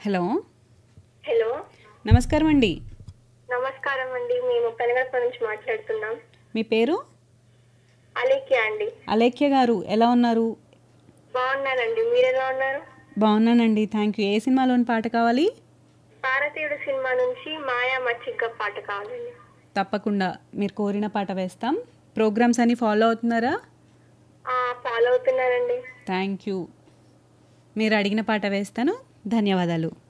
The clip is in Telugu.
హలో. హలో, నమస్కారం అండి. నమస్కారం అండి. మేము పెనగడప నుంచి మాట్లాడుతున్నాం. మీ పేరు? అలేఖ్య అండి. అలేఖ్య గారు ఎలా ఉన్నారు? బాగున్నానండి, మీరు ఎలా ఉన్నారు? బాగున్నానండి, థ్యాంక్ యూ. ఏ సినిమాలోని పాట కావాలి? భారతీయుడు సినిమా నుంచి మాయా మచ్చిగ్గ పాట కావాలండి. తప్పకుండా మీరు కోరిన పాట వేస్తాం. ప్రోగ్రామ్స్ అన్ని ఫాలో అవుతున్నారా? ఫాలో అవుతున్నానండి. Thank you. మీరు అడిగిన పాట వేస్తాను. ధన్యవాదాలు.